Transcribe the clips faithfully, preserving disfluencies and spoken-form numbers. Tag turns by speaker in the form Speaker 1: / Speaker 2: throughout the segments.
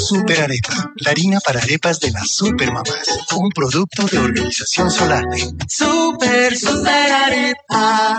Speaker 1: Super Arepa, la harina para arepas de las supermamás. Un producto de Organización Solarte.
Speaker 2: Super, Super Arepa.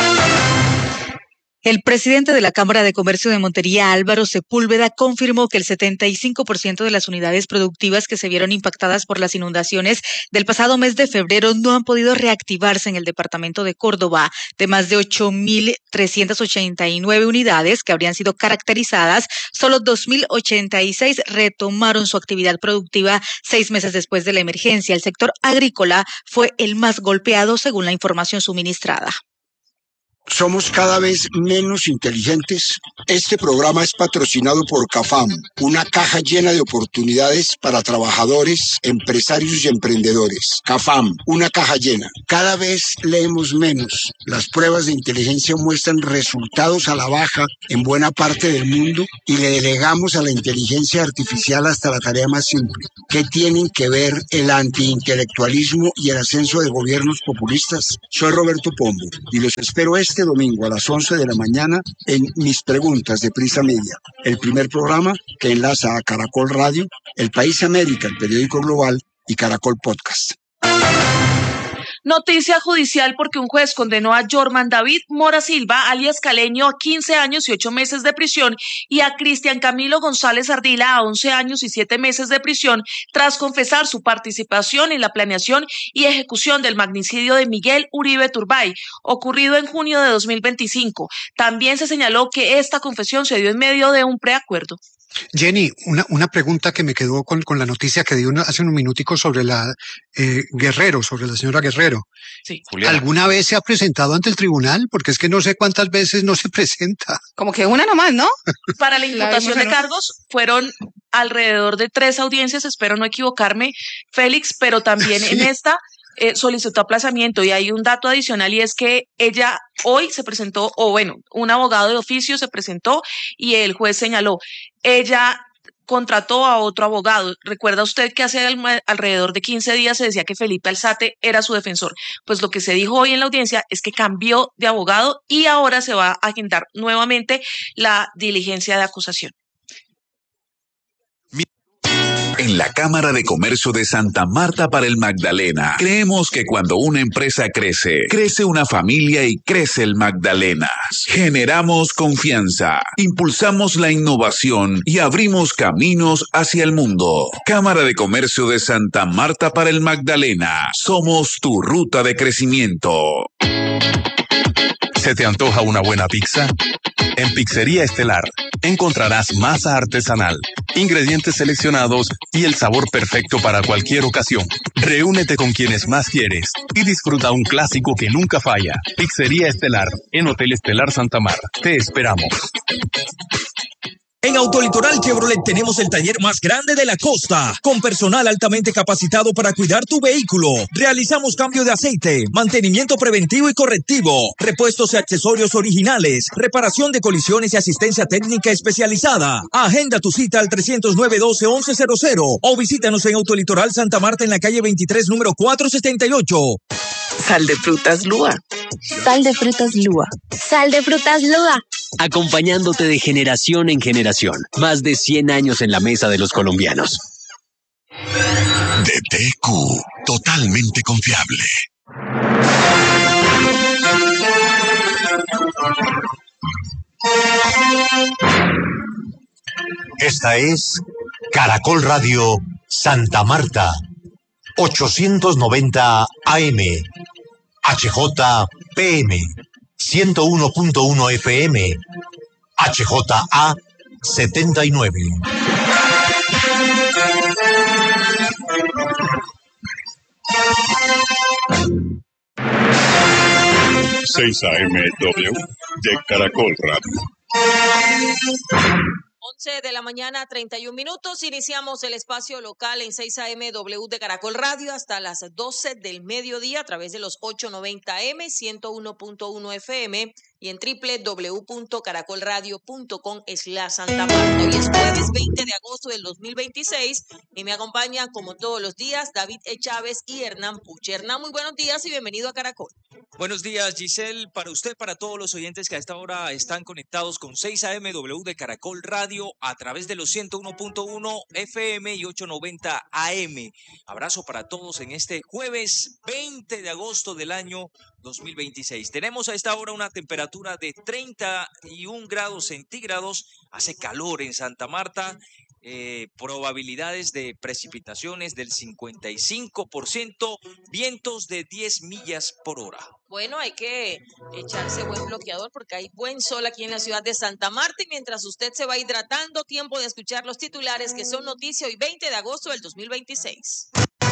Speaker 3: El presidente de la Cámara de Comercio de Montería, Álvaro Sepúlveda, confirmó que el setenta y cinco por ciento de las unidades productivas que se vieron impactadas por las inundaciones del pasado mes de febrero no han podido reactivarse en el departamento de Córdoba. De más de ocho mil trescientas ochenta y nueve unidades que habrían sido caracterizadas, solo dos mil ochenta y seis retomaron su actividad productiva seis meses después de la emergencia. El sector agrícola fue el más golpeado, según la información suministrada.
Speaker 4: Somos cada vez menos inteligentes. Este programa es patrocinado por CAFAM, una caja llena de oportunidades para trabajadores, empresarios y emprendedores. CAFAM, una caja llena. Cada vez leemos menos. Las pruebas de inteligencia muestran resultados a la baja en buena parte del mundo y le delegamos a la inteligencia artificial hasta la tarea más simple. ¿Qué tienen que ver el antiintelectualismo y el ascenso de gobiernos populistas? Soy Roberto Pombo y los espero este domingo a las once de la mañana en Mis Preguntas de Prisa Media, el primer programa que enlaza a Caracol Radio, El País América, el periódico global, y Caracol Podcast.
Speaker 5: Noticia judicial porque un juez condenó a Jorman David Mora Silva, alias Caleño, a quince años y ocho meses de prisión y a Cristian Camilo González Ardila a once años y siete meses de prisión tras confesar su participación en la planeación y ejecución del magnicidio de Miguel Uribe Turbay, ocurrido en junio de dos mil veinticinco. También se señaló que esta confesión se dio en medio de un preacuerdo.
Speaker 6: Jenny, una, una pregunta que me quedó con, con la noticia que dio hace unos minuticos sobre la eh, Guerrero, sobre la señora Guerrero.
Speaker 5: Sí.
Speaker 6: ¿Alguna vez se ha presentado ante el tribunal? Porque es que no sé cuántas veces no se presenta.
Speaker 7: Como que una nomás, ¿no?
Speaker 5: Para la imputación de cargos fueron alrededor de tres audiencias, espero no equivocarme, Félix, pero también sí. en esta... Eh, solicitó aplazamiento y hay un dato adicional y es que ella hoy se presentó, o bueno, un abogado de oficio se presentó y el juez señaló, ella contrató a otro abogado. ¿Recuerda usted que hace alrededor de quince días se decía que Felipe Alzate era su defensor? Pues lo que se dijo hoy en la audiencia es que cambió de abogado y ahora se va a agendar nuevamente la diligencia de acusación.
Speaker 8: En la Cámara de Comercio de Santa Marta para el Magdalena, creemos que cuando una empresa crece, crece una familia y crece el Magdalenas. Generamos confianza, impulsamos la innovación y abrimos caminos hacia el mundo. Cámara de Comercio de Santa Marta para el Magdalena. Somos tu ruta de crecimiento.
Speaker 9: ¿Se te antoja una buena pizza? En Pizzería Estelar encontrarás masa artesanal, ingredientes seleccionados y el sabor perfecto para cualquier ocasión. Reúnete con quienes más quieres y disfruta un clásico que nunca falla. Pizzería Estelar, en Hotel Estelar Santa Marta. Te esperamos.
Speaker 10: En Autolitoral Chevrolet tenemos el taller más grande de la costa, con personal altamente capacitado para cuidar tu vehículo. Realizamos cambio de aceite, mantenimiento preventivo y correctivo, repuestos y accesorios originales, reparación de colisiones y asistencia técnica especializada. Agenda tu cita al trescientos nueve, doce, once cero cero o visítanos en Autolitoral Santa Marta en la calle veintitrés, número cuatrocientos setenta y ocho.
Speaker 11: Sal de frutas Lua.
Speaker 12: Sal de frutas Lua. Sal de frutas Lua.
Speaker 11: Acompañándote de generación en generación. Más de cien años en la mesa de los colombianos.
Speaker 13: D T Q, totalmente confiable.
Speaker 14: Esta es Caracol Radio Santa Marta, ochocientos noventa A M, H J P M, ciento uno punto uno F M, H J A setenta y nueve.
Speaker 15: seis A M W de Caracol Radio.
Speaker 16: once de la mañana, treinta y un minutos. Iniciamos el espacio local en seis A M W de Caracol Radio hasta las doce del mediodía a través de los ochocientos noventa M, ciento uno punto uno F M y en doble u doble u doble u punto caracol radio punto com slash Santa Marta. Hoy es jueves veinte de agosto del dos mil veintiséis y me acompañan como todos los días David E. Chávez y Hernán Puche. Hernán, muy buenos días y bienvenido a Caracol.
Speaker 7: Buenos días, Giselle, para usted, para todos los oyentes que a esta hora están conectados con seis A M W de Caracol Radio a través de los ciento uno punto uno F M y ochocientos noventa A M. Abrazo para todos en este jueves veinte de agosto del año dos mil veintiséis. Tenemos a esta hora una temperatura de treinta y un grados centígrados. Hace calor en Santa Marta. Eh, probabilidades de precipitaciones del cincuenta y cinco por ciento, vientos de diez millas por hora.
Speaker 16: Bueno, hay que echarse buen bloqueador porque hay buen sol aquí en la ciudad de Santa Marta y mientras usted se va hidratando, tiempo de escuchar los titulares que son noticia hoy veinte de agosto del dos mil veintiséis.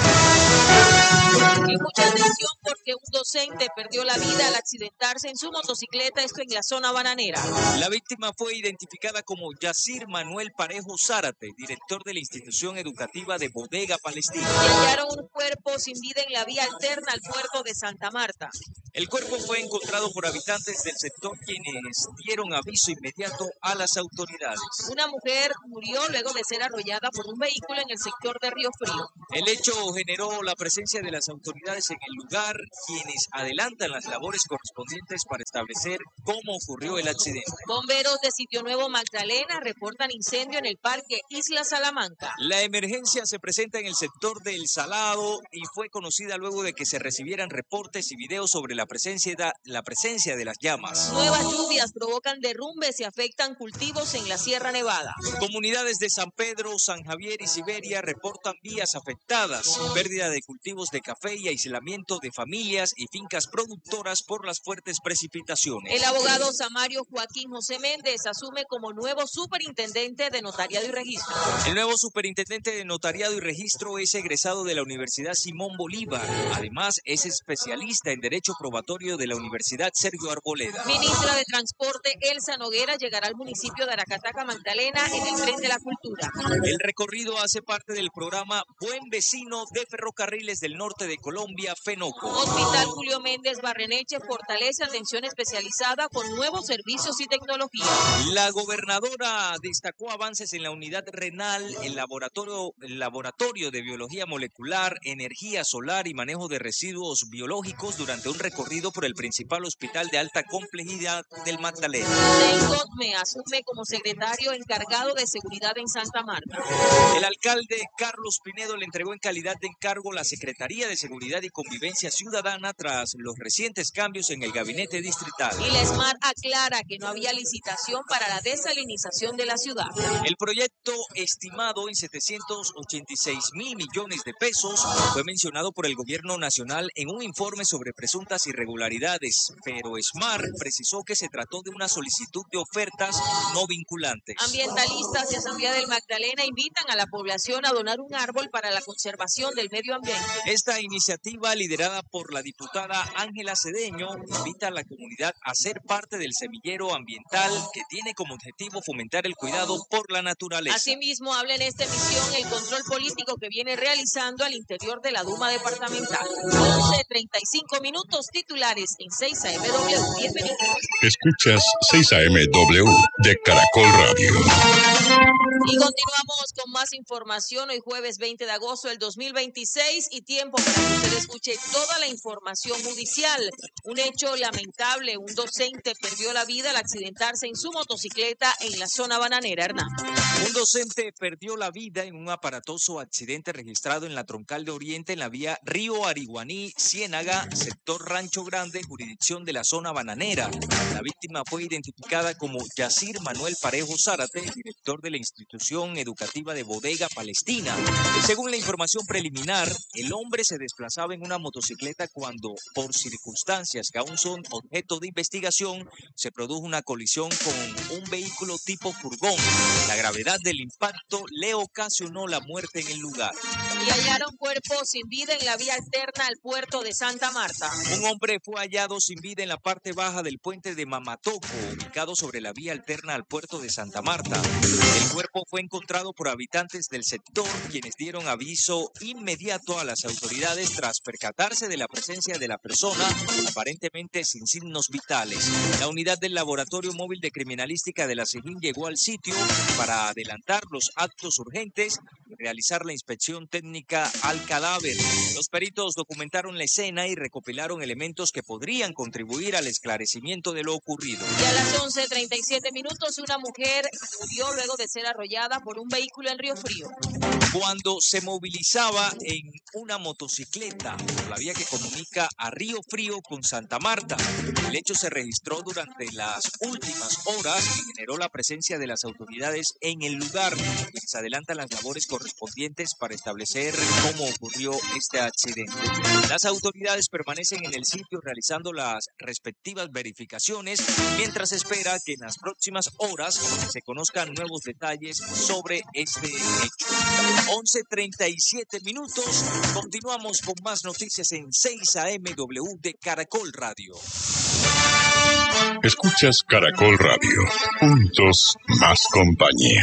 Speaker 16: Y mucha atención porque un docente perdió la vida al accidentarse en su motocicleta, esto en la zona bananera.
Speaker 7: La víctima fue identificada como Yacir Manuel Parejo Zárate, director de la institución educativa de Bodega Palestina.
Speaker 16: Y hallaron un cuerpo sin vida en la vía alterna al puerto de Santa Marta.
Speaker 7: El cuerpo fue encontrado por habitantes del sector quienes dieron aviso inmediato a las autoridades.
Speaker 16: Una mujer murió luego de ser arrollada por un vehículo en el sector de Río Frío.
Speaker 7: El hecho generó la presencia de las autoridades en el lugar, quienes adelantan las labores correspondientes para establecer cómo ocurrió el accidente.
Speaker 16: Bomberos de Sitio Nuevo Magdalena reportan incendio en el parque Isla Salamanca.
Speaker 7: La emergencia se presenta en el sector del Salado y fue conocida luego de que se recibieran reportes y videos sobre la presencia de, la presencia de las llamas.
Speaker 16: Nuevas lluvias provocan derrumbes y afectan cultivos en la Sierra Nevada.
Speaker 7: Comunidades de San Pedro, San Javier y Siberia reportan vías afectadas, pérdida de cultivos de café y aislamiento de familias y fincas productoras por las fuertes precipitaciones.
Speaker 16: El abogado Samario Joaquín José Méndez asume como nuevo superintendente de Notariado y Registro.
Speaker 7: El nuevo superintendente de Notariado y Registro es egresado de la Universidad Simón Bolívar. Además, es especialista en Derecho Probatorio de la Universidad Sergio Arboleda.
Speaker 16: Ministra de Transporte Elsa Noguera llegará al municipio de Aracataca, Magdalena, en el Tren de la Cultura.
Speaker 7: El recorrido hace parte del programa Buen Vecino de Ferrocarriles del Norte de Colombia, FENOCO.
Speaker 16: Hospital Julio Méndez Barreneche fortalece atención especializada con nuevos servicios y tecnología.
Speaker 7: La gobernadora destacó avances en la unidad renal, el laboratorio, el laboratorio de biología molecular, energía solar y manejo de residuos biológicos durante un recorrido por el principal hospital de alta complejidad del Magdalena.
Speaker 16: Me asume como secretario encargado de seguridad en Santa Marta.
Speaker 7: El alcalde Carlos Pinedo le entregó en calidad de encargo la Secretaría de Seguridad y Convivencia Ciudadana tras los recientes cambios en el gabinete distrital.
Speaker 16: Y la ESMAD aclara que no había licitación para la desalinización de la ciudad.
Speaker 7: El proyecto, estimado en setecientos ochenta y seis mil millones de pesos, fue mencionado por el gobierno nacional en un informe sobre presuntas irregularidades, pero ESMAD precisó que se trató de una solicitud de ofertas no vinculantes.
Speaker 16: Ambientalistas de Asamblea del Magdalena invitan a la población a donar un árbol para la conservación del medio ambiente.
Speaker 7: Esta iniciativa, liderada por la diputada Ángela Cedeño, invita a la comunidad a ser parte del semillero ambiental que tiene como objetivo fomentar el cuidado por la naturaleza.
Speaker 16: Asimismo, habla en esta emisión el control político que viene realizando al interior de la Duma departamental. once treinta y cinco minutos, titulares en seis A M W. Bienvenidos.
Speaker 15: Escuchas seis A M W de Caracol Radio.
Speaker 16: Y continuamos con más información hoy jueves veinte de agosto del dos mil veintiséis y tiempo para que usted escuche toda la información judicial. Un hecho lamentable, un docente perdió la vida al accidentarse en su motocicleta en la zona bananera, Hernán.
Speaker 7: Un docente perdió la vida en un aparatoso accidente registrado en la Troncal de Oriente en la vía Río Ariguaní, Ciénaga, sector Rancho Grande, jurisdicción de la zona bananera. La víctima fue identificada como Yacir Manuel Parejo Zárate, director de la institución educativa de Bodega Palestina. Según la información preliminar, el hombre se desplazaba en una motocicleta cuando, por circunstancias que aún son objeto de investigación, se produjo una colisión con un vehículo tipo furgón. La gravedad del impacto le ocasionó la muerte en el lugar.
Speaker 16: Y hallaron cuerpos sin vida en la vía alterna al puerto de Santa Marta.
Speaker 7: Un hombre fue hallado sin vida en la parte baja del puente de Mamatoco, ubicado sobre la vía alterna al puerto de Santa Marta. El cuerpo cuerpo fue encontrado por habitantes del sector, quienes dieron aviso inmediato a las autoridades tras percatarse de la presencia de la persona, aparentemente sin signos vitales. La unidad del Laboratorio Móvil de Criminalística de la SIJIN llegó al sitio para adelantar los actos urgentes y realizar la inspección técnica al cadáver. Los peritos documentaron la escena y recopilaron elementos que podrían contribuir al esclarecimiento de lo ocurrido.
Speaker 16: Y a las once treinta y siete minutos, una mujer murió luego de ser arrollada por un vehículo en Río Frío.
Speaker 7: Cuando se movilizaba en una motocicleta por la vía que comunica a Río Frío con Santa Marta. El hecho se registró durante las últimas horas y generó la presencia de las autoridades en el lugar. Se adelantan las labores correspondientes para establecer cómo ocurrió este accidente. Las autoridades permanecen en el sitio realizando las respectivas verificaciones mientras espera que en las próximas horas se conozcan nuevos detalles sobre este hecho. once treinta y siete minutos. Continuamos con más noticias en seis A M W de Caracol Radio.
Speaker 15: Escuchas Caracol Radio. Juntos, más compañía.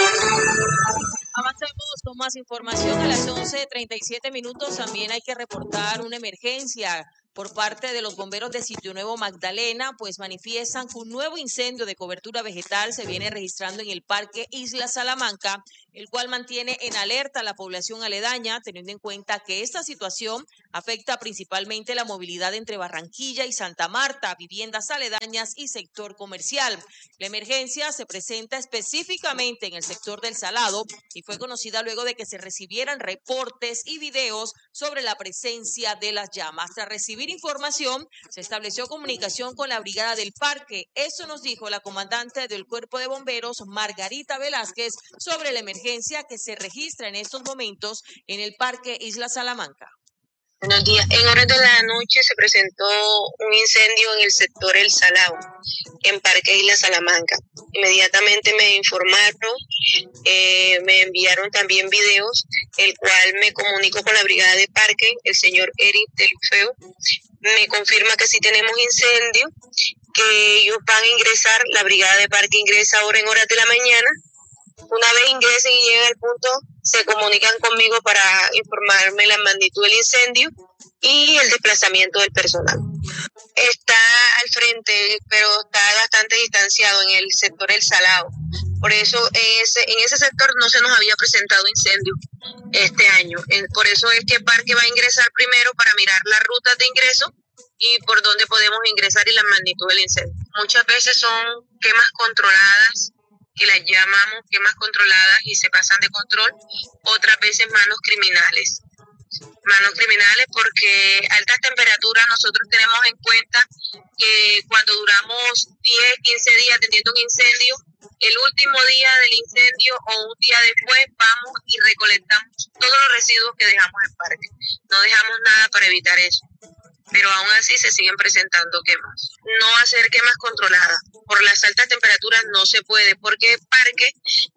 Speaker 16: Avanzamos con más información. A las once treinta y siete minutos también hay que reportar una emergencia por parte de los bomberos de Sitio Nuevo Magdalena, pues manifiestan que un nuevo incendio de cobertura vegetal se viene registrando en el Parque Isla Salamanca, el cual mantiene en alerta a la población aledaña, teniendo en cuenta que esta situación afecta principalmente la movilidad entre Barranquilla y Santa Marta, viviendas aledañas y sector comercial. La emergencia se presenta específicamente en el sector del Salado y fue conocida luego de que se recibieran reportes y videos sobre la presencia de las llamas. Tras recibir información, se estableció comunicación con la Brigada del Parque. Eso nos dijo la comandante del Cuerpo de Bomberos, Margarita Velázquez, sobre la emergencia que se registra en estos momentos en el Parque Isla Salamanca.
Speaker 17: Buenos días. En horas de la noche se presentó un incendio en el sector El Salao, en Parque Isla Salamanca. Inmediatamente me informaron, eh, me enviaron también videos, el cual me comunico con la Brigada de Parque, el señor Eric del Feo, me confirma que sí tenemos incendio, que ellos van a ingresar, la Brigada de Parque ingresa ahora en horas de la mañana. Una vez ingresen y lleguen al punto, se comunican conmigo para informarme la magnitud del incendio y el desplazamiento del personal. Está al frente, pero está bastante distanciado en el sector El Salado. Por eso en ese, en ese sector no se nos había presentado incendio este año. Por eso es que el parque va a ingresar primero para mirar las rutas de ingreso y por dónde podemos ingresar y la magnitud del incendio. Muchas veces son quemas controladas, que las llamamos quemas controladas y se pasan de control, otras veces manos criminales. Manos criminales porque altas temperaturas nosotros tenemos en cuenta que cuando duramos diez, quince días teniendo un incendio, el último día del incendio o un día después vamos y recolectamos todos los residuos que dejamos en parque. No dejamos nada para evitar eso. Pero aún así se siguen presentando quemas. No hacer quemas controladas. Por las altas temperaturas no se puede, porque el parque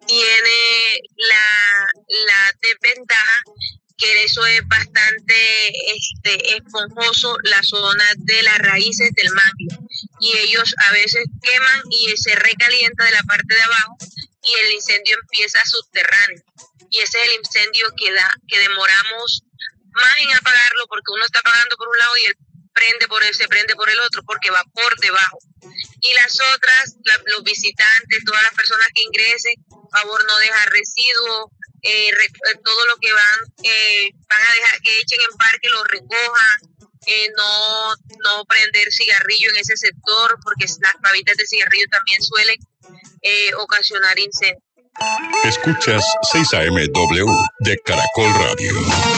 Speaker 17: tiene la, la desventaja que eso es bastante este, esponjoso, la zona de las raíces del mangle. Y ellos a veces queman y se recalienta de la parte de abajo y el incendio empieza subterráneo. Y ese es el incendio que da, que demoramos más en apagarlo porque uno está apagando por un lado y él prende por él, se prende por el otro porque va por debajo. Y las otras, la, los visitantes, todas las personas que ingresen, por favor no dejar residuos, eh, re, todo lo que van eh, van a dejar que echen en parque lo recojan, eh, no no prender cigarrillo en ese sector porque las pavitas de cigarrillo también suelen eh, ocasionar incendios.
Speaker 15: Escuchas seis A M W de Caracol Radio.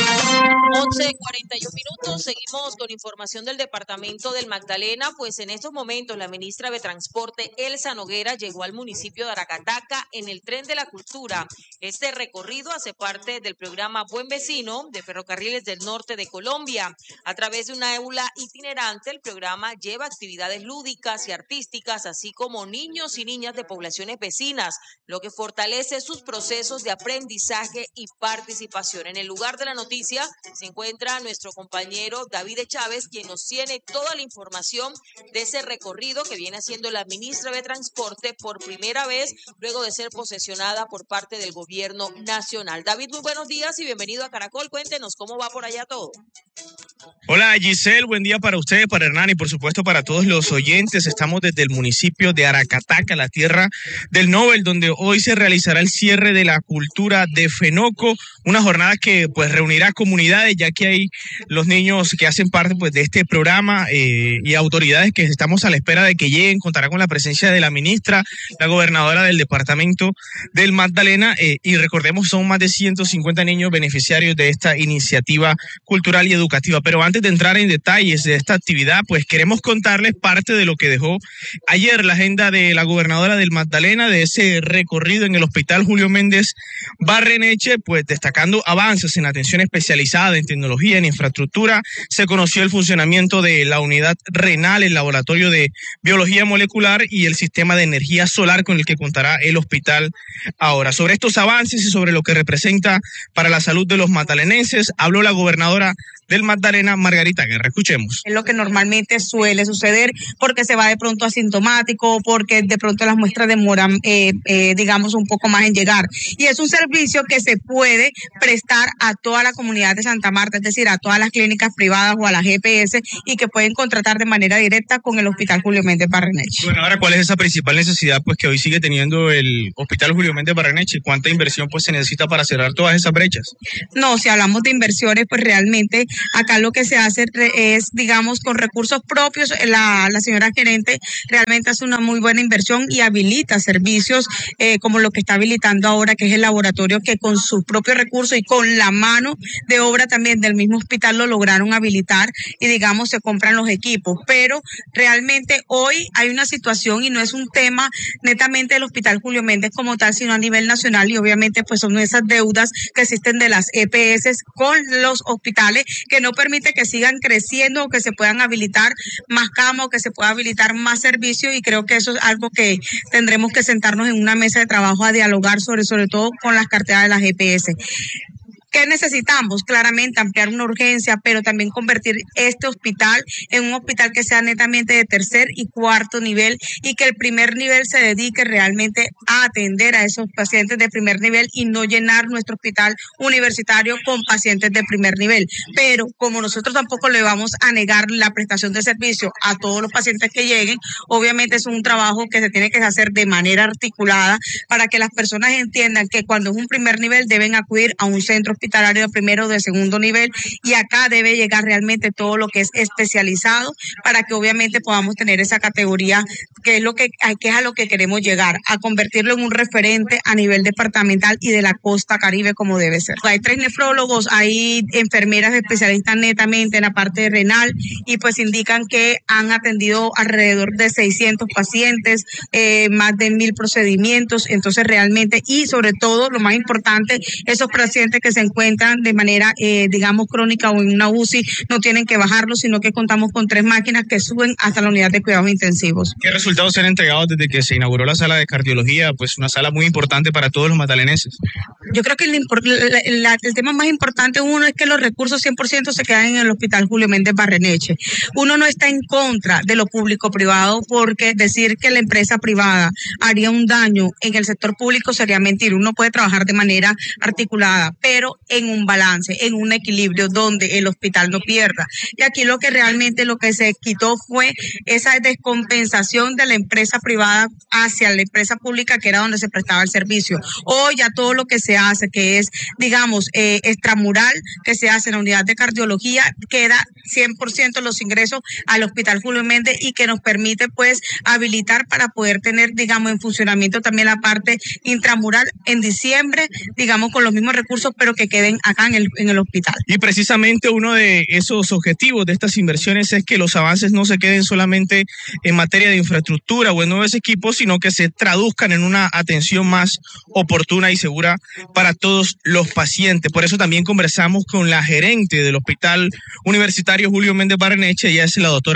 Speaker 16: once cuarenta y un minutos, seguimos con información del departamento del Magdalena, pues en estos momentos la ministra de Transporte, Elsa Noguera, llegó al municipio de Aracataca en el Tren de la Cultura. Este recorrido hace parte del programa Buen Vecino de Ferrocarriles del Norte de Colombia. A través de una aula itinerante, el programa lleva actividades lúdicas y artísticas, así como niños y niñas de poblaciones vecinas, lo que fortalece sus procesos de aprendizaje y participación. En el lugar de la noticia se encuentra nuestro compañero David Chávez, quien nos tiene toda la información de ese recorrido que viene haciendo la ministra de Transporte por primera vez luego de ser posesionada por parte del gobierno nacional. David, muy buenos días y bienvenido a Caracol. Cuéntenos cómo va por allá todo.
Speaker 18: Hola Giselle, buen día para ustedes, para Hernán y por supuesto para todos los oyentes. Estamos desde el municipio de Aracataca, la tierra del Nobel, donde hoy se realizará el cierre de la cultura de Fenoco, una jornada que pues reunirá comunidades, ya que hay los niños que hacen parte pues de este programa eh, y autoridades que estamos a la espera de que lleguen. Contará con la presencia de la ministra, la gobernadora del departamento del Magdalena eh, y recordemos son más de ciento cincuenta niños beneficiarios de esta iniciativa cultural y educativa. Pero antes de entrar en detalles de esta actividad, pues queremos contarles parte de lo que dejó ayer la agenda de la gobernadora del Magdalena, de ese recorrido en el Hospital Julio Méndez Barreneche, pues destacando avances en atención especializada, en tecnología, en infraestructura. Se conoció el funcionamiento de la unidad renal, el laboratorio de biología molecular y el sistema de energía solar con el que contará el hospital ahora. Sobre estos avances y sobre lo que representa para la salud de los magdalenenses, habló la gobernadora del Magdalena, Margarita Guerra. Escuchemos.
Speaker 19: Es lo que normalmente suele suceder porque se va de pronto asintomático, porque de pronto las muestras demoran, eh, eh, digamos, un poco más en llegar. Y es un servicio que se puede prestar a toda la comunidad de Santa Marta, es decir, a todas las clínicas privadas o a las G P S y que pueden contratar de manera directa con el Hospital Julio Méndez Barreneche.
Speaker 18: Bueno, ahora, ¿cuál es esa principal necesidad pues que hoy sigue teniendo el Hospital Julio Méndez Barreneche? ¿Cuánta inversión pues se necesita para cerrar todas esas brechas?
Speaker 19: No, si hablamos de inversiones, pues realmente acá lo que se hace es, digamos, con recursos propios. La, la señora gerente realmente hace una muy buena inversión y habilita servicios eh, como lo que está habilitando ahora, que es el laboratorio, que con sus propios recursos y con la mano de obra también del mismo hospital lo lograron habilitar y, digamos, se compran los equipos. Pero realmente hoy hay una situación y no es un tema netamente del Hospital Julio Méndez como tal, sino a nivel nacional y obviamente pues son esas deudas que existen de las E P S con los hospitales que no permite que sigan creciendo o que se puedan habilitar más camas o que se pueda habilitar más servicios y creo que eso es algo que tendremos que sentarnos en una mesa de trabajo a dialogar sobre, sobre todo con las carteras de las G P S. ¿Qué necesitamos? Claramente ampliar una urgencia, pero también convertir este hospital en un hospital que sea netamente de tercer y cuarto nivel y que el primer nivel se dedique realmente a atender a esos pacientes de primer nivel y no llenar nuestro hospital universitario con pacientes de primer nivel. Pero como nosotros tampoco le vamos a negar la prestación de servicio a todos los pacientes que lleguen, obviamente es un trabajo que se tiene que hacer de manera articulada para que las personas entiendan que cuando es un primer nivel deben acudir a un centro hospitalario de primero o de segundo nivel y acá debe llegar realmente todo lo que es especializado para que obviamente podamos tener esa categoría que es lo que, que es a lo que queremos llegar, a convertirlo en un referente a nivel departamental y de la costa caribe como debe ser. Hay tres nefrólogos, hay enfermeras especialistas netamente en la parte renal y pues indican que han atendido alrededor de seiscientos pacientes, eh, más de mil procedimientos, entonces realmente y sobre todo lo más importante, esos pacientes que se encuentran de manera, eh, digamos, crónica o en una U C I, no tienen que bajarlo, sino que contamos con tres máquinas que suben hasta la unidad de cuidados intensivos.
Speaker 18: ¿Qué resultados se han entregado desde que se inauguró la sala de cardiología? Pues una sala muy importante para todos los magdalenenses.
Speaker 19: Yo creo que el, el, el, el tema más importante, uno, es que los recursos cien por ciento se quedan en el Hospital Julio Méndez Barreneche. Uno no está en contra de lo público-privado porque decir que la empresa privada haría un daño en el sector público sería mentir. Uno puede trabajar de manera articulada, pero en un balance, en un equilibrio donde el hospital no pierda. Y aquí lo que realmente lo que se quitó fue esa descompensación de la empresa privada hacia la empresa pública, que era donde se prestaba el servicio. Hoy ya todo lo que se hace, que es, digamos, eh, extramural, que se hace en la unidad de cardiología, queda cien por ciento los ingresos al Hospital Julio Méndez y que nos permite, pues, habilitar para poder tener, digamos, en funcionamiento también la parte intramural en diciembre, digamos, con los mismos recursos, pero que queden acá en el, en el hospital.
Speaker 18: Y precisamente uno de esos objetivos de estas inversiones es que los avances no se queden solamente en materia de infraestructura o en nuevos equipos, sino que se traduzcan en una atención más oportuna y segura para todos los pacientes. Por eso también conversamos con la gerente del Hospital Universitario Julio Méndez Barreneche, ella es la doctora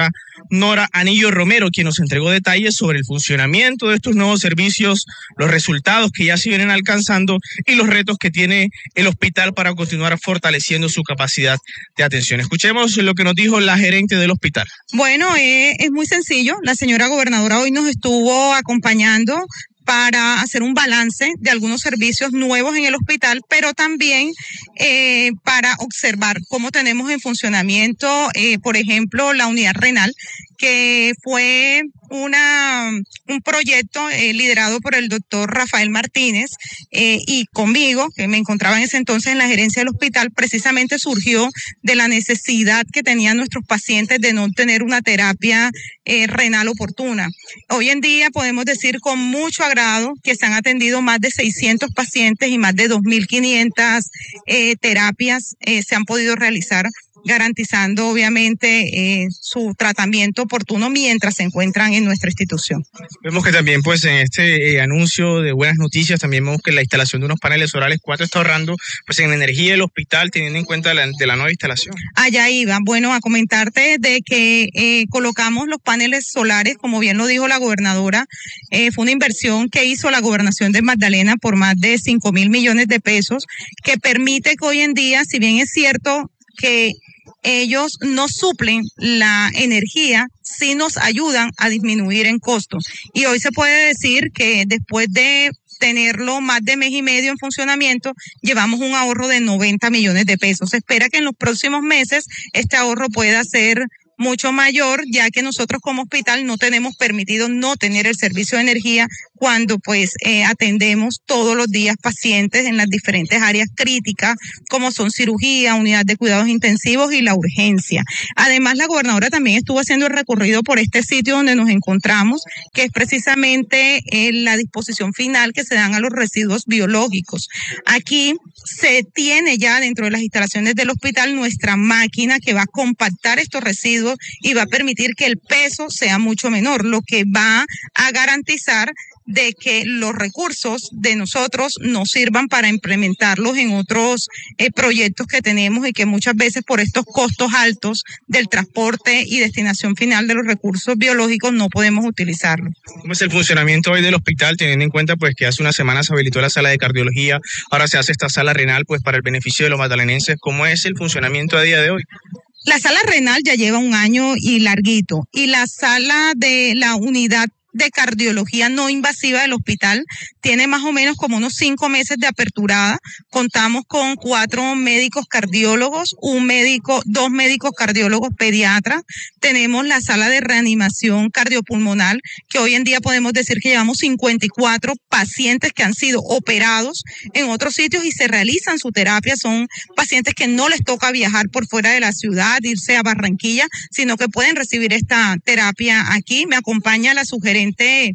Speaker 18: Nora Anillo Romero, quien nos entregó detalles sobre el funcionamiento de estos nuevos servicios, los resultados que ya se vienen alcanzando y los retos que tiene el hospital para continuar fortaleciendo su capacidad de atención. Escuchemos lo que nos dijo la gerente del hospital.
Speaker 19: Bueno, eh, es muy sencillo. La señora gobernadora hoy nos estuvo acompañando para hacer un balance de algunos servicios nuevos en el hospital, pero también eh, para observar cómo tenemos en funcionamiento, eh, por ejemplo, la unidad renal, que fue una, un proyecto eh, liderado por el doctor Rafael Martínez eh, y conmigo, que me encontraba en ese entonces en la gerencia del hospital. Precisamente surgió de la necesidad que tenían nuestros pacientes de no tener una terapia eh, renal oportuna. Hoy en día podemos decir con mucho agrado que se han atendido más de seiscientos pacientes y más de dos mil quinientas eh, terapias eh, se han podido realizar, garantizando obviamente eh, su tratamiento oportuno mientras se encuentran en nuestra institución.
Speaker 18: Vemos que también pues en este eh, anuncio de buenas noticias también vemos que la instalación de unos paneles solares, ¿cuánto está ahorrando pues en energía del hospital teniendo en cuenta la, de la nueva instalación?
Speaker 19: Allá iba, bueno, a comentarte de que eh, colocamos los paneles solares, como bien lo dijo la gobernadora, eh, fue una inversión que hizo la gobernación de Magdalena por más de cinco mil millones de pesos, que permite que hoy en día, si bien es cierto que ellos no suplen la energía, sí nos ayudan a disminuir en costos. Y hoy se puede decir que después de tenerlo más de mes y medio en funcionamiento, llevamos un ahorro de noventa millones de pesos. Se espera que en los próximos meses este ahorro pueda ser mucho mayor, ya que nosotros como hospital no tenemos permitido no tener el servicio de energía cuando pues eh, atendemos todos los días pacientes en las diferentes áreas críticas, como son cirugía, unidad de cuidados intensivos y la urgencia. Además, la gobernadora también estuvo haciendo el recorrido por este sitio donde nos encontramos, que es precisamente eh, la disposición final que se dan a los residuos biológicos. Aquí se tiene ya dentro de las instalaciones del hospital nuestra máquina que va a compactar estos residuos y va a permitir que el peso sea mucho menor, lo que va a garantizar de que los recursos de nosotros nos sirvan para implementarlos en otros eh, proyectos que tenemos y que muchas veces por estos costos altos del transporte y destinación final de los recursos biológicos no podemos utilizarlos.
Speaker 18: ¿Cómo es el funcionamiento hoy del hospital, teniendo en cuenta pues que hace una semana se habilitó la sala de cardiología, ahora se hace esta sala renal pues para el beneficio de los magdalenenses? ¿Cómo es el funcionamiento a día de hoy?
Speaker 19: La sala renal ya lleva un año y larguito, y la sala de la unidad de cardiología no invasiva del hospital tiene más o menos como unos cinco meses de aperturada. Contamos con cuatro médicos cardiólogos, un médico, dos médicos cardiólogos pediatras. Tenemos la sala de reanimación cardiopulmonar, que hoy en día podemos decir que llevamos cincuenta y cuatro pacientes que han sido operados en otros sitios y se realizan su terapia. Son pacientes que no les toca viajar por fuera de la ciudad, irse a Barranquilla, sino que pueden recibir esta terapia aquí. Me acompaña la sugerente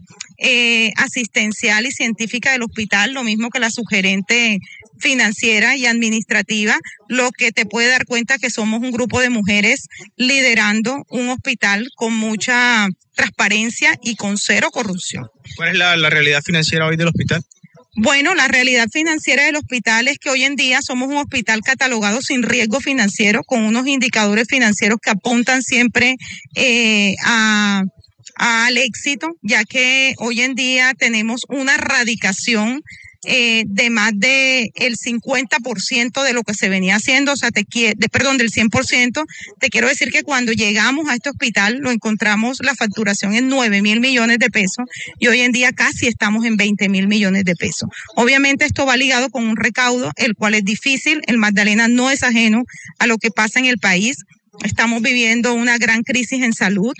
Speaker 19: Eh, asistencial y científica del hospital, lo mismo que la sugerente financiera y administrativa, lo que te puede dar cuenta que somos un grupo de mujeres liderando un hospital con mucha transparencia y con cero corrupción.
Speaker 18: ¿Cuál es la, la realidad financiera hoy del hospital?
Speaker 19: Bueno, la realidad financiera del hospital es que hoy en día somos un hospital catalogado sin riesgo financiero, con unos indicadores financieros que apuntan siempre eh, a al éxito, ya que hoy en día tenemos una radicación eh, de más de el cincuenta por ciento de lo que se venía haciendo, o sea, te de, perdón, del cien por ciento. Te quiero decir que cuando llegamos a este hospital lo encontramos la facturación en nueve mil millones de pesos y hoy en día casi estamos en veinte mil millones de pesos. Obviamente esto va ligado con un recaudo, el cual es difícil. El Magdalena no es ajeno a lo que pasa en el país. Estamos viviendo una gran crisis en salud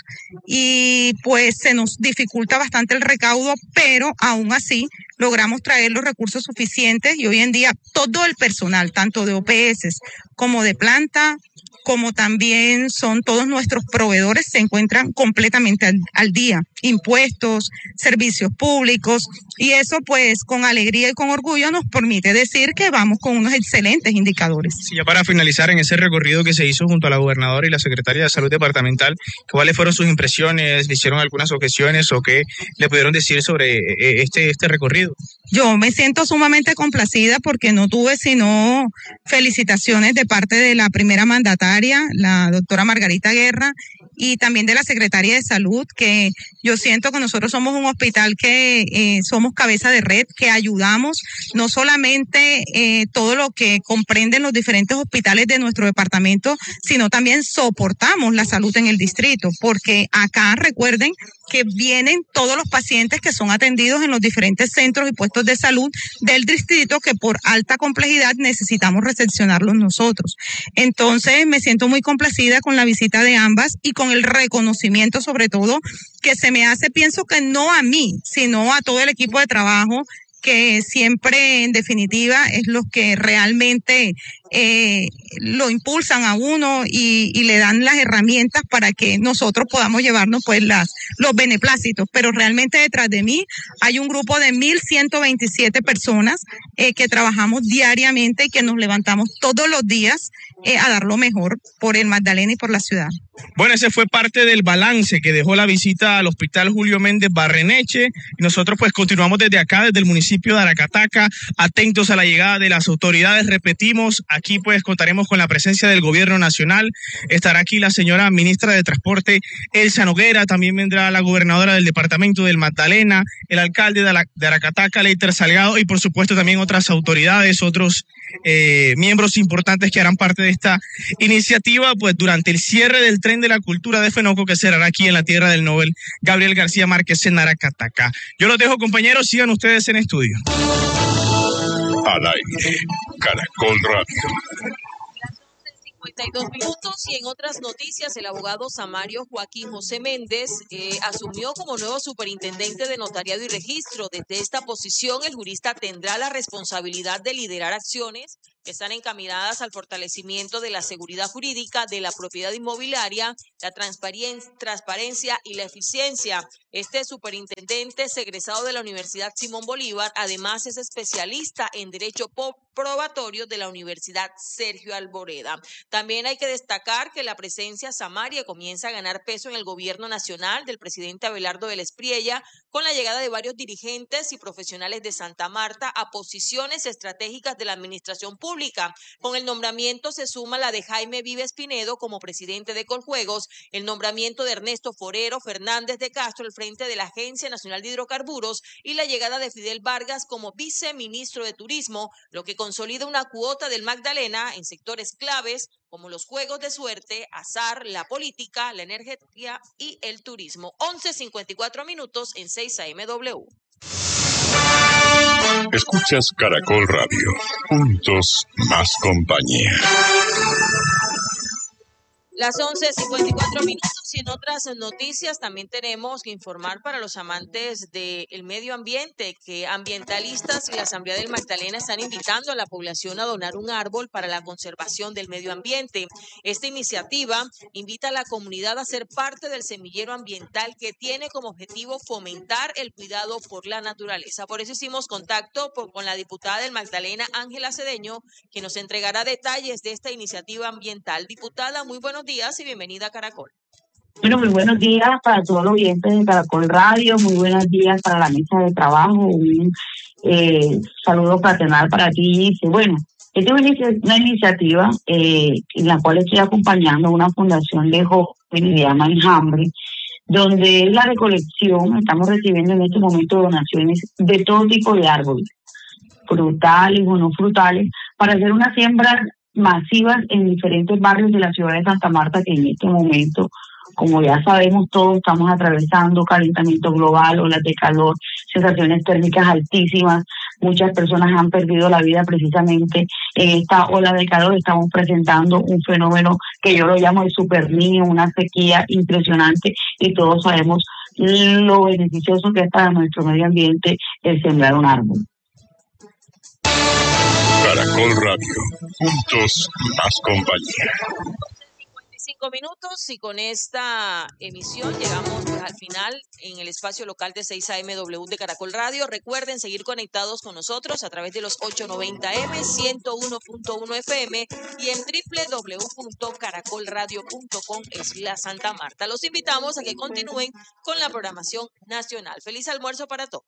Speaker 19: y pues se nos dificulta bastante el recaudo, pero aún así logramos traer los recursos suficientes y hoy en día todo el personal, tanto de O P S como de planta, como también son todos nuestros proveedores, se encuentran completamente al, al día. Impuestos, servicios públicos, y eso pues con alegría y con orgullo nos permite decir que vamos con unos excelentes indicadores.
Speaker 18: Sí, ya para finalizar, en ese recorrido que se hizo junto a la gobernadora y la secretaria de Salud Departamental, ¿cuáles fueron sus impresiones? ¿Le hicieron algunas objeciones o qué le pudieron decir sobre este, este recorrido?
Speaker 19: Yo me siento sumamente complacida porque no tuve sino felicitaciones de parte de la primera mandataria, la doctora Margarita Guerra, y también de la Secretaría de Salud, que yo siento que nosotros somos un hospital que eh, somos cabeza de red, que ayudamos no solamente eh, todo lo que comprenden los diferentes hospitales de nuestro departamento, sino también soportamos la salud en el distrito, porque acá recuerden que vienen todos los pacientes que son atendidos en los diferentes centros y puestos de salud del distrito que por alta complejidad necesitamos recepcionarlos nosotros. Entonces me siento muy complacida con la visita de ambas y con el reconocimiento sobre todo que se me hace, pienso que no a mí, sino a todo el equipo de trabajo que siempre en definitiva es lo que realmente eh, lo impulsan a uno y, y le dan las herramientas para que nosotros podamos llevarnos pues las los beneplácitos, pero realmente detrás de mí hay un grupo de mil ciento veintisiete personas eh, que trabajamos diariamente y que nos levantamos todos los días eh, a dar lo mejor por el Magdalena y por la ciudad.
Speaker 18: Bueno, ese fue parte del balance que dejó la visita al Hospital Julio Méndez Barreneche y nosotros pues continuamos desde acá, desde el municipio de Aracataca, atentos a la llegada de las autoridades. Repetimos, aquí pues contaremos con la presencia del gobierno nacional, estará aquí la señora ministra de Transporte Elsa Noguera, también vendrá la gobernadora del departamento del Magdalena, el alcalde de, la, de Aracataca, Leiter Salgado, y por supuesto también otras autoridades, otros eh, miembros importantes que harán parte de esta iniciativa pues durante el cierre del Tren de la Cultura de Fenoco que cerrará aquí en la tierra del Nobel Gabriel García Márquez en Aracataca. Yo los dejo, compañeros, sigan ustedes en estudio.
Speaker 15: Al aire, Caracol Radio.
Speaker 16: cincuenta y dos minutos y en otras noticias el abogado Samario Joaquín José Méndez eh, asumió como nuevo superintendente de notariado y registro. Desde esta posición el jurista tendrá la responsabilidad de liderar acciones que están encaminadas al fortalecimiento de la seguridad jurídica, de la propiedad inmobiliaria, la transparencia y la eficiencia. Este superintendente es egresado de la Universidad Simón Bolívar, además es especialista en Derecho Probatorio de la Universidad Sergio Alboreda. También hay que destacar que la presencia samaria comienza a ganar peso en el gobierno nacional del presidente Abelardo Vélez Priella, con la llegada de varios dirigentes y profesionales de Santa Marta a posiciones estratégicas de la administración pública. Con el nombramiento se suma la de Jaime Vives Pinedo como presidente de Coljuegos, el nombramiento de Ernesto Forero Fernández de Castro al frente de la Agencia Nacional de Hidrocarburos y la llegada de Fidel Vargas como viceministro de Turismo, lo que consolida una cuota del Magdalena en sectores claves como los juegos de suerte, azar, la política, la energía y el turismo. once cincuenta y cuatro minutos en seis A M W.
Speaker 15: Escuchas Caracol Radio. Juntos, más compañía.
Speaker 16: Las once cincuenta y cuatro minutos y en otras noticias también tenemos que informar para los amantes del medio ambiente que ambientalistas y la Asamblea del Magdalena están invitando a la población a donar un árbol para la conservación del medio ambiente. Esta iniciativa invita a la comunidad a ser parte del semillero ambiental que tiene como objetivo fomentar el cuidado por la naturaleza. Por eso hicimos contacto por, con la diputada del Magdalena, Ángela Cedeño, que nos entregará detalles de esta iniciativa ambiental. Diputada, muy buenos días y bienvenida a Caracol.
Speaker 20: Bueno, muy buenos días para todos los oyentes de Caracol Radio, muy buenos días para la mesa de trabajo, un eh, saludo fraternal para ti. Y bueno, esta es una, inici- una iniciativa eh, en la cual estoy acompañando una fundación de jóvenes que se llama Enjambre, donde es la recolección, estamos recibiendo en este momento donaciones de todo tipo de árboles, frutales o no frutales, para hacer una siembra masivas en diferentes barrios de la ciudad de Santa Marta, que en este momento, como ya sabemos todos, estamos atravesando calentamiento global, olas de calor, sensaciones térmicas altísimas. Muchas personas han perdido la vida precisamente en esta ola de calor. Estamos presentando un fenómeno que yo lo llamo el super niño, una sequía impresionante, y todos sabemos lo beneficioso que es para nuestro medio ambiente el sembrar un árbol.
Speaker 15: Caracol Radio. Juntos, más compañía.
Speaker 16: cincuenta y cinco minutos y con esta emisión llegamos pues, al final en el espacio local de seis A M W de Caracol Radio. Recuerden seguir conectados con nosotros a través de los ochocientos noventa M, ciento uno punto uno F M y en doble u doble u doble u punto caracol radio punto com slash Santa Marta. Los invitamos a que continúen con la programación nacional. Feliz almuerzo para todos.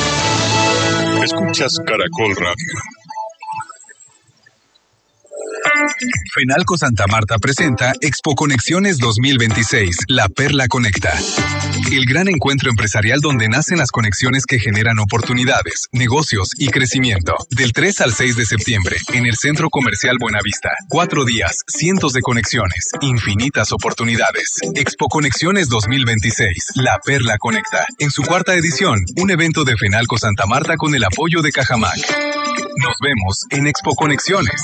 Speaker 15: Escuchas Caracol Radio.
Speaker 9: Fenalco Santa Marta presenta Expo Conexiones dos mil veintiséis, La Perla Conecta. El gran encuentro empresarial donde nacen las conexiones que generan oportunidades, negocios y crecimiento. Del tres al seis de septiembre, en el Centro Comercial Buenavista. Cuatro días, cientos de conexiones, infinitas oportunidades. Expo Conexiones dos mil veintiséis, La Perla Conecta. En su cuarta edición, un evento de Fenalco Santa Marta con el apoyo de Cajamac. Nos vemos en Expo Conexiones.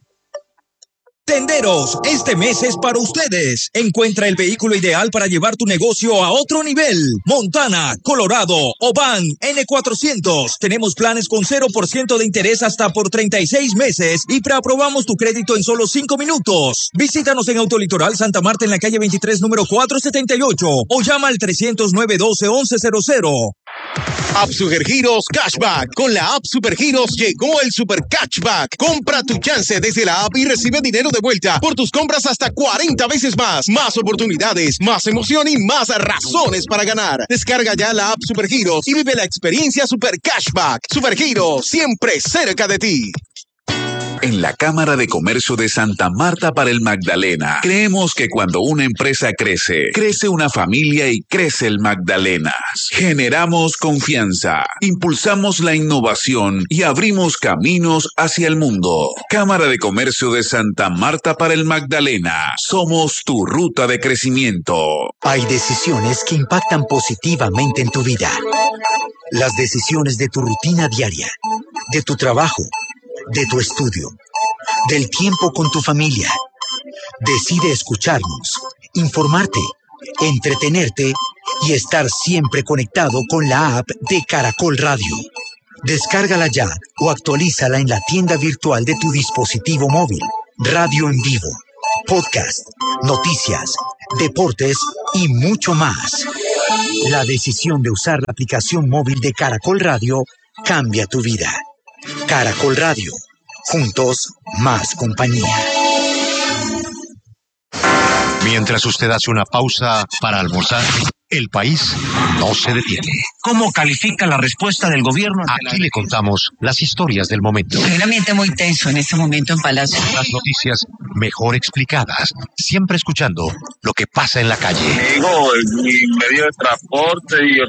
Speaker 10: Tenderos, este mes es para ustedes. Encuentra el vehículo ideal para llevar tu negocio a otro nivel. Montana, Colorado o Van N cuatrocientos. Tenemos planes con cero por ciento de interés hasta por treinta y seis meses y preaprobamos tu crédito en solo cinco minutos. Visítanos en Autolitoral Santa Marta en la calle veintitrés, número cuatrocientos setenta y ocho o llama al trescientos nueve, doce, once cero cero.
Speaker 21: App Supergiros Cashback. Con la App Supergiros llegó el Super Cashback. Compra tu chance desde la app y recibe dinero de vuelta por tus compras hasta cuarenta veces más. Más oportunidades, más emoción y más razones para ganar. Descarga ya la App Supergiros y vive la experiencia Super Cashback. Supergiros, siempre cerca de ti.
Speaker 8: En la Cámara de Comercio de Santa Marta para el Magdalena, creemos que cuando una empresa crece, crece una familia y crece el Magdalenas. Generamos confianza, impulsamos la innovación y abrimos caminos hacia el mundo. Cámara de Comercio de Santa Marta para el Magdalena. Somos tu ruta de crecimiento.
Speaker 22: Hay decisiones que impactan positivamente en tu vida. Las decisiones de tu rutina diaria, de tu trabajo, de tu estudio, del tiempo con tu familia. Decide escucharnos, informarte, entretenerte y estar siempre conectado con la app de Caracol Radio. Descárgala ya o actualízala en la tienda virtual de tu dispositivo móvil. Radio en vivo, podcast, noticias, deportes y mucho más. La decisión de usar la aplicación móvil de Caracol Radio cambia tu vida. Caracol Radio. Juntos, más compañía.
Speaker 14: Mientras usted hace una pausa para almorzar, el país no se detiene.
Speaker 23: ¿Cómo califica la respuesta del gobierno?
Speaker 14: Aquí le contamos las historias del momento.
Speaker 23: Hay un ambiente muy tenso en este momento en Palacio.
Speaker 14: Las noticias mejor explicadas, siempre escuchando lo que pasa en la calle.
Speaker 24: Digo, mi medio de transporte y